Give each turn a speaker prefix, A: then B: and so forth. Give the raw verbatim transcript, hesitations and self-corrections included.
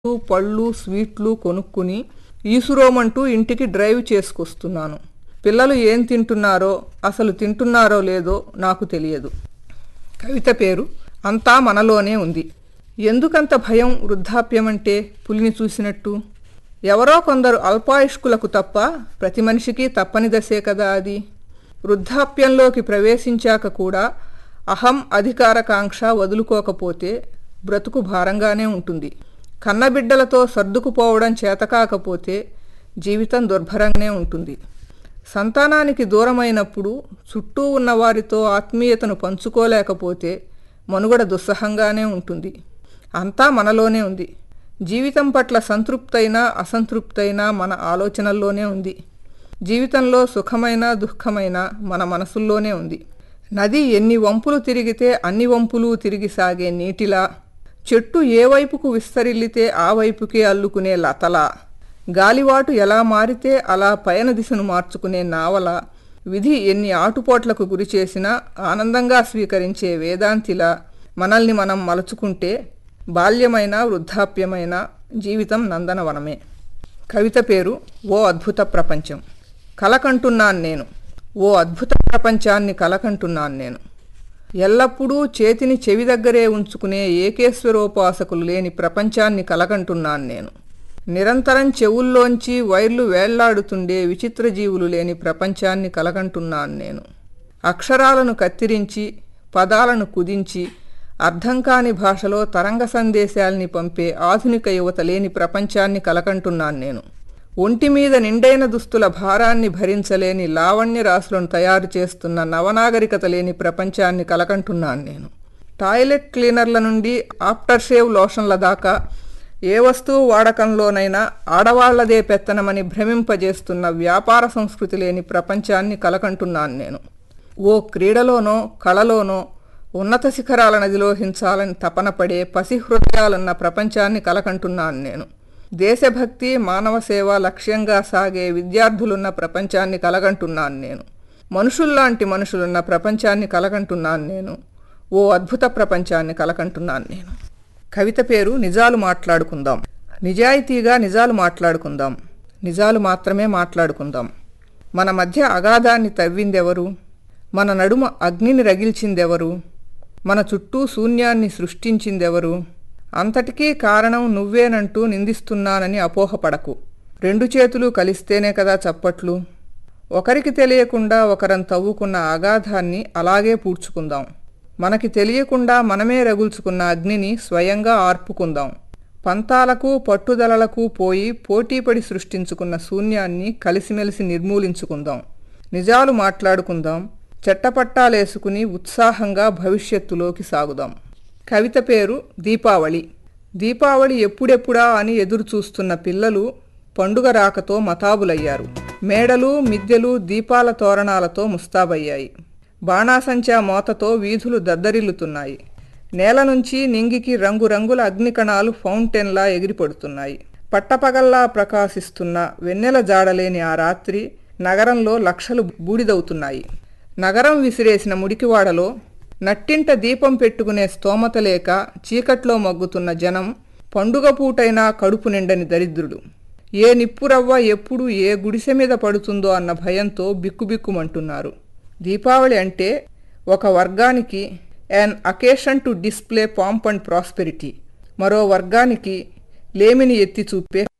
A: పళ్ళు స్వీట్లు కొనుక్కుని ఈసురోమంటూ ఇంటికి డ్రైవ్ చేసుకొస్తున్నాను. పిల్లలు ఏం తింటున్నారో అసలు తింటున్నారో లేదో నాకు తెలియదు. కవిత పేరు అంతా మనలోనే ఉంది. ఎందుకంత భయం వృద్ధాప్యమంటే పులిని చూసినట్టు? ఎవరో కొందరు అల్పాయుష్కులకు తప్ప ప్రతి మనిషికి తప్పని దశే కదా అది. వృద్ధాప్యంలోకి ప్రవేశించాక కూడా అహం అధికారకాంక్ష వదులుకోకపోతే బ్రతుకు భారంగానే ఉంటుంది. కన్నబిడ్డలతో సర్దుకుపోవడం చేతకాకపోతే జీవితం దుర్భరంగానే ఉంటుంది. సంతానానికి దూరమైనప్పుడు చుట్టూ ఉన్నవారితో ఆత్మీయతను పంచుకోలేకపోతే మనుగడ దుస్సహంగానే ఉంటుంది. అంతా మనలోనే ఉంది. జీవితం పట్ల సంతృప్తైనా అసంతృప్తైనా మన ఆలోచనల్లోనే ఉంది. జీవితంలో సుఖమైన దుఃఖమైన మన మనసుల్లోనే ఉంది. నది ఎన్ని వంపులు తిరిగితే అన్ని వంపులు తిరిగి సాగే నీటిలా, చెట్టు ఏ వైపుకు విస్తరిల్లితే ఆ వైపుకే అల్లుకునే లతలా, గాలివాటు ఎలా మారితే అలా పయన దిశను మార్చుకునే నావల, విధి ఎన్ని ఆటుపోట్లకు గురి చేసినా ఆనందంగా స్వీకరించే వేదాంతిలా మనల్ని మనం మలుచుకుంటే బాల్యమైన వృద్ధాప్యమైన జీవితం నందనవనమే. కవిత పేరు ఓ అద్భుత ప్రపంచం. కలకంటున్నాను నేను, ఓ అద్భుత ప్రపంచాన్ని కలకంటున్నాను నేను. ఎల్లప్పుడూ చేతిని చెవి దగ్గరే ఉంచుకునే ఏకేశ్వరోపాసకులు లేని ప్రపంచాన్ని కలకంటున్నాను నేను. నిరంతరం చెవుల్లోంచి వైర్లు వేళ్లాడుతుండే విచిత్ర జీవులు లేని ప్రపంచాన్ని కలకంటున్నాను నేను. అక్షరాలను కత్తిరించి పదాలను కుదించి అర్థం కాని భాషలో తరంగ సందేశాల్ని పంపే ఆధునిక యువత లేని ప్రపంచాన్ని కలకంటున్నాను నేను. ఒంటి మీద నిండైన దుస్తుల భారాన్ని భరించలేని లావణ్య రాసులను తయారు చేస్తున్న నవనాగరికత లేని ప్రపంచాన్ని కలకంటున్నాను నేను. టాయిలెట్ క్లీనర్ల నుండి ఆఫ్టర్ షేవ్ లోషన్ల దాకా ఏ వస్తువు వాడకంలోనైనా ఆడవాళ్లదే పెత్తనమని భ్రమింపజేస్తున్న వ్యాపార సంస్కృతి లేని ప్రపంచాన్ని కలకంటున్నాను నేను. ఓ క్రీడలోనో కళలోనో ఉన్నత శిఖరాలను అధిరోహించాలని తపన పడే పసిహృదయాలున్న ప్రపంచాన్ని కలకంటున్నాను నేను. దేశభక్తి మానవ సేవ లక్ష్యంగా సాగే విద్యార్థులున్న ప్రపంచాన్ని కలకంటున్నాను నేను. మనుషుల్లాంటి మనుషులున్న ప్రపంచాన్ని కలకంటున్నాను నేను. ఓ అద్భుత ప్రపంచాన్ని కలకంటున్నాను నేను. కవిత పేరు నిజాలు మాట్లాడుకుందాం. నిజాయితీగా నిజాలు మాట్లాడుకుందాం. నిజాలు మాత్రమే మాట్లాడుకుందాం. మన మధ్య అగాధాన్ని తవ్విందెవరు? మన నడుమ అగ్నిని రగిల్చిందెవరు? మన చుట్టూ శూన్యాన్ని సృష్టించిందెవరు? అంతటికీ కారణం నువ్వేనంటూ నిందిస్తున్నానని అపోహపడకు. రెండు చేతులు కలిస్తేనే కదా చప్పట్లు. ఒకరికి తెలియకుండా ఒకరం తవ్వుకున్న అగాధాన్ని అలాగే పూడ్చుకుందాం. మనకి తెలియకుండా మనమే రగుల్చుకున్న అగ్నిని స్వయంగా ఆర్పుకుందాం. పంతాలకు పట్టుదలలకు పోయి పోటీపడి సృష్టించుకున్న శూన్యాన్ని కలిసిమెలిసి నిర్మూలించుకుందాం. నిజాలు మాట్లాడుకుందాం. చెట్టపట్టాలేసుకుని ఉత్సాహంగా భవిష్యత్తులోకి సాగుదాం. కవిత పేరు దీపావళి. దీపావళి ఎప్పుడెప్పుడా అని ఎదురు చూస్తున్న పిల్లలు పండుగ రాకతో మతాబులయ్యారు. మేడలు మిద్దెలు దీపాల తోరణాలతో ముస్తాబయ్యాయి. బాణాసంచా మోతతో వీధులు దద్దరిల్లుతున్నాయి. నేల నుంచి నింగికి రంగురంగుల అగ్నికణాలు ఫౌంటైన్లా ఎగిరిపడుతున్నాయి. పట్టపగల్లా ప్రకాశిస్తున్న వెన్నెల జాడలేని ఆ రాత్రి నగరంలో లక్షలు బూడిదవుతున్నాయి. నగరం విసిరేసిన ముడికివాడలో నట్టింట దీపం పెట్టుకునే స్తోమత లేక చీకట్లో మగ్గుతున్న జనం పండుగ పూటైనా కడుపు నిండని దరిద్రుడు. ఏ నిప్పురవ్వ ఎప్పుడు ఏ గుడిసె మీద పడుతుందో అన్న భయంతో బిక్కుబిక్కుమంటున్నారు. దీపావళి అంటే ఒక వర్గానికి an occasion to display pomp and prosperity, మరో వర్గానికి లేమిని ఎత్తి చూపే